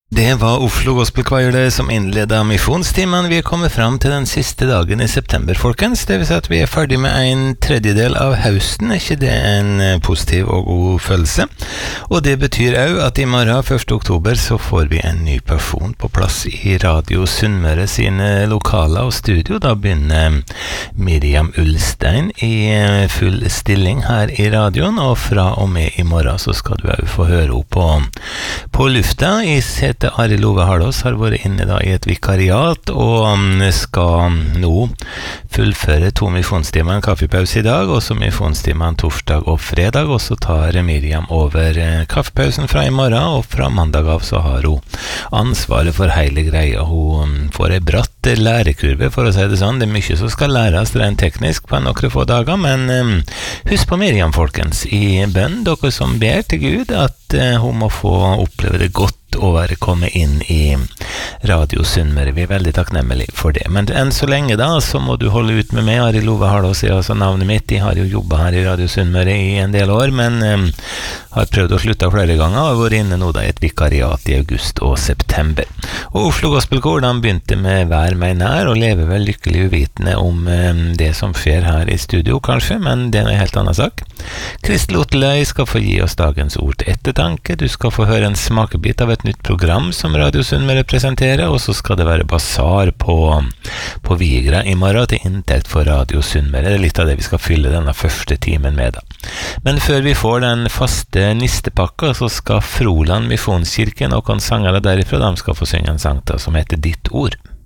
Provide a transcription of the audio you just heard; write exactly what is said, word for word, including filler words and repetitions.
Det var Oslo Gospel Choir det som innledet misjonstimen. Vi er kommet fram til den siste dagen i september, folkens. Det vil si at vi er ferdig med en tredjedel av høsten. Er ikke det en positiv og god følelse? Og det betyr også at i morgen, første oktober, så får vi en ny person på plass i Radio Sunnmøre sine lokaler og studio. Da begynner Miriam Ulstein i full stilling her i radioen, og fra og med i morgen så skal du også få høre henne på, på lufta. I heter Arild Ove Hardås, har vært inne da i et vikariat og skal nå fullføre to misjonstimer, en kaffepause i dag, og så misjonstimer torsdag og fredag, og så tar Miriam over kaffepausen fra i morgen, og fra mandag av så har hun ansvaret for hele greia. Hun får en bratt lærekurve, for å si det sånn. Det er mye som skal læres rent teknisk på noen få dager, men husk på Miriam, folkens, i bønn, dere som ber til Gud, at hun må få oppleve det godt å være kommet inn i Radio Sunnmøre. Vi er veldig takknemmelige for det. Men enn så lenge da, så må du holde ut med meg. Arild Ove Hardås er altså navnet mitt. Jeg har jo jobbet her i Radio Sunnmøre i en del år, men um, har prøvd å slutte flere ganger, og har vært inne nå da i et vikariat i august og september. Og Oslo Gospel Choir, de begynte med Vær meg nær, og lever vel lykkelig uvitende om um, det som skjer her i studio, kanskje, men det er en helt annen sak. Kristel Otterlei skal få gi oss dagens ord til ettertanke. Du skal få høre en smakebit av et nytt program som Radio Sunnmøre presenterer, og så skal det være basar på, på Vigra i morgen til inntekt for Radio Sunnmøre. Det er litt av det vi skal fylle denne første timen med da. Men før vi får den faste nistepakka, så skal Froland Misjonskirke, noen sangere derifra, de skal få synge en sang da, som heter Ditt ord.